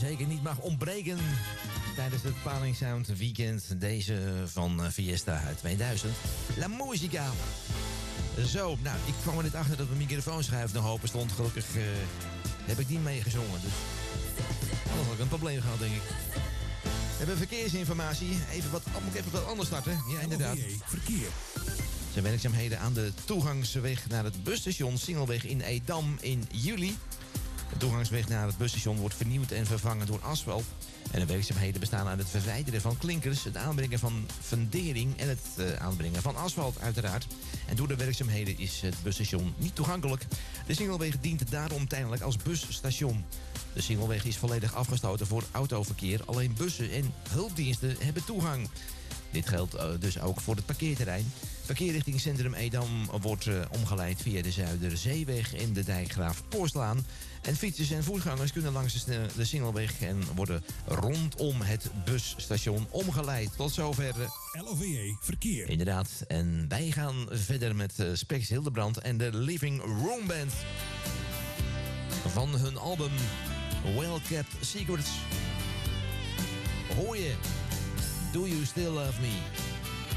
zeker niet mag ontbreken tijdens het Paling Sound Weekend. Deze van Fiesta uit 2000. La Musica. Zo, nou, ik kwam er net achter dat mijn microfoonschuif nog open stond. Gelukkig heb ik niet meegezongen, dus anders had ik een probleem gehad, denk ik. We hebben verkeersinformatie. Moet ik even wat anders starten? Ja, inderdaad. Verkeer. Er zijn werkzaamheden aan de toegangsweg naar het busstation Singelweg in Edam in juli. De toegangsweg naar het busstation wordt vernieuwd en vervangen door asfalt. En de werkzaamheden bestaan uit het verwijderen van klinkers, het aanbrengen van fundering en het aanbrengen van asfalt uiteraard. En door de werkzaamheden is het busstation niet toegankelijk. De Singelweg dient daarom tijdelijk als busstation. De Singelweg is volledig afgesloten voor autoverkeer. Alleen bussen en hulpdiensten hebben toegang. Dit geldt dus ook voor het parkeerterrein. Verkeer richting Centrum Edam wordt omgeleid via de Zuiderzeeweg en de Dijkgraaf Poortlaan. En fietsers en voetgangers kunnen langs de Singelweg en worden rondom het busstation omgeleid. Tot zover. LOVE Verkeer. Inderdaad. En wij gaan verder met Spex Hildebrand en de Living Room Band. Van hun album Well Kept Secrets. Hoor je? Do You Still Love Me?